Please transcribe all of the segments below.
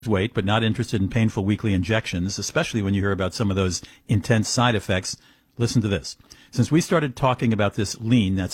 weight, but not interested in painful weekly injections, especially when you hear about some of those intense side effects. Listen to this. Since we started talking about this lean, that's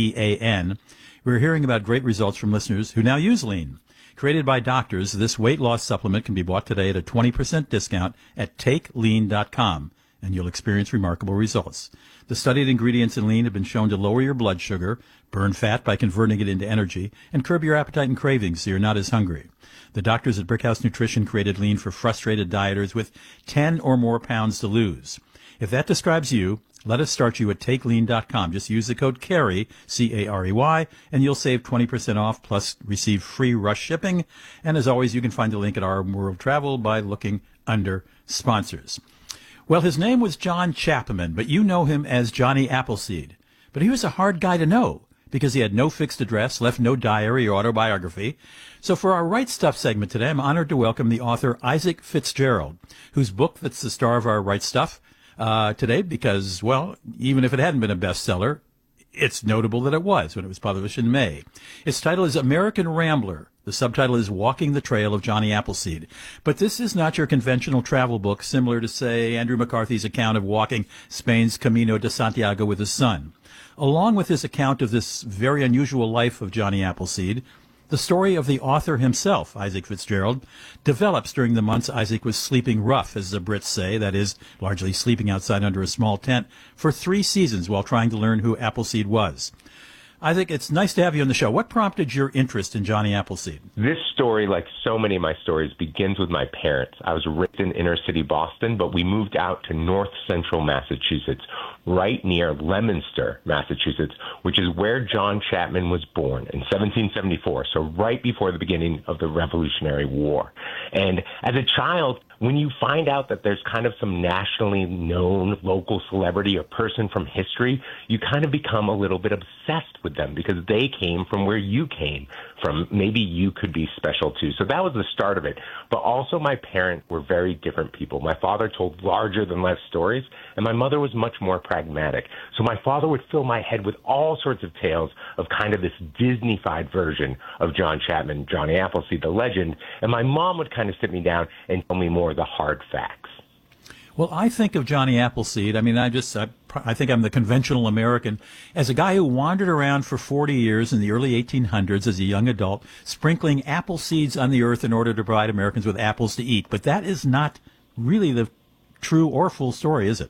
Lean, we're hearing about great results from listeners who now use lean. Created by doctors, this weight loss supplement can be bought today at a 20% discount at takelean.com, and you'll experience remarkable results. The studied ingredients in lean have been shown to lower your blood sugar, burn fat by converting it into energy, and curb your appetite and cravings so you're not as hungry. The doctors at Brickhouse Nutrition created lean for frustrated dieters with 10 or more pounds to lose. If that describes you, let us start you at takelean.com. Just use the code CAREY, C-A-R-E-Y, and you'll save 20% off, plus receive free rush shipping. And as always, you can find the link at Our World Travel by looking under sponsors. Well, his name was John Chapman, but you know him as Johnny Appleseed. But he was a hard guy to know because he had no fixed address, left no diary or autobiography. So for our Right Stuff segment today, I'm honored to welcome the author Isaac Fitzgerald, whose book that's the star of our Right Stuff today because, well, even if it hadn't been a bestseller, it's notable that it was when it was published in May. Its title is American Rambler. The subtitle is Walking the Trail of Johnny Appleseed. But this is not your conventional travel book similar to, say, Andrew McCarthy's account of walking Spain's Camino de Santiago with his son. Along with his account of this very unusual life of Johnny Appleseed, the story of the author himself, Isaac Fitzgerald, develops during the months Isaac was sleeping rough, as the Brits say, that is, largely sleeping outside under a small tent, for 3 seasons while trying to learn who Appleseed was. Isaac, it's nice to have you on the show. What prompted your interest in Johnny Appleseed? This story, like so many of my stories, begins with my parents. I was raised in inner city Boston, but we moved out to north central Massachusetts, right near Leominster, Massachusetts, which is where John Chapman was born in 1774, so right before the beginning of the Revolutionary War. And as a child, when you find out that there's kind of some nationally known local celebrity or person from history, you kind of become a little bit obsessed with them because they came from where you came from. Maybe you could be special too. So that was the start of it. But also my parents were very different people. My father told larger than life stories, and my mother was much more pragmatic. So my father would fill my head with all sorts of tales of kind of this Disney-fied version of John Chapman, Johnny Appleseed, the legend, and my mom would kind of sit me down and tell me more of the hard facts. Well, I think of Johnny Appleseed. I mean, I think I'm the conventional American as a guy who wandered around for 40 years in the early 1800s as a young adult, sprinkling apple seeds on the earth in order to provide Americans with apples to eat. But that is not really the true or full story, is it?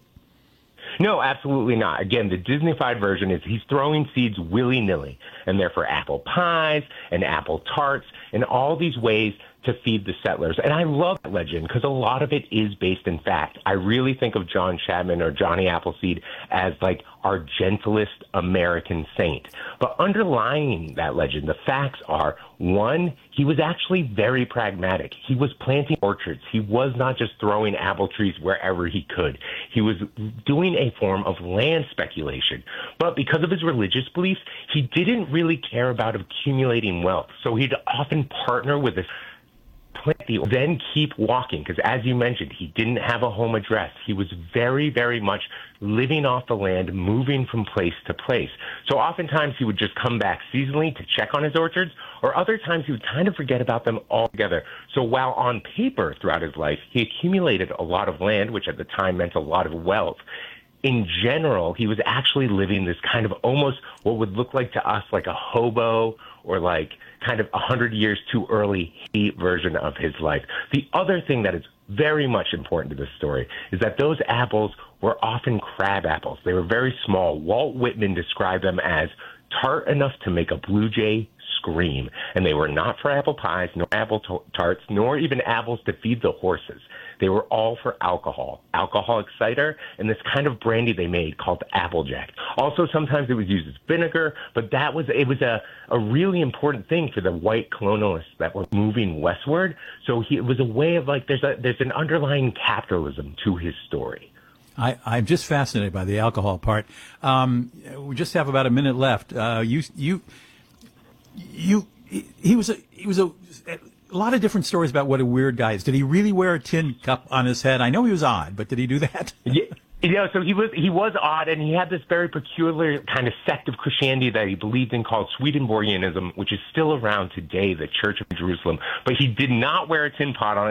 No, absolutely not. Again, the Disney-fied version is he's throwing seeds willy-nilly, and they're for apple pies and apple tarts and all these ways to feed the settlers. And I love that legend because a lot of it is based in fact. I really think of John Chapman or Johnny Appleseed as like our gentlest American saint. But underlying that legend, the facts are, one, he was actually very pragmatic. He was planting orchards. He was not just throwing apple trees wherever he could. He was doing a form of land speculation. But because of his religious beliefs, he didn't really care about accumulating wealth. So he'd often partner with this then keep walking, because as you mentioned, he didn't have a home address. He was very, very much living off the land, moving from place to place. So oftentimes he would just come back seasonally to check on his orchards, or other times he would kind of forget about them altogether. So while on paper throughout his life, he accumulated a lot of land, which at the time meant a lot of wealth, in general, he was actually living this kind of almost what would look like to us like a hobo or like kind of 100 years too early version of his life. The other thing that is very much important to this story is that those apples were often crab apples. They were very small. Walt Whitman described them as tart enough to make a blue jay scream. And they were not for apple pies, nor apple tarts, nor even apples to feed the horses. They were all for alcoholic cider, and this kind of brandy they made called Applejack. Also, sometimes it was used as vinegar, but it was a really important thing for the white colonialists that were moving westward. So it was a way of like, there's an underlying capitalism to his story. I'm just fascinated by the alcohol part. We just have about a minute left. He was a lot of different stories about what a weird guy is. Did he really wear a tin cup on his head? I know he was odd, but did he do that? So he was odd, and he had this very peculiar kind of sect of Christianity that he believed in called Swedenborgianism, which is still around today, the Church of Jerusalem. But he did not wear a tin pot on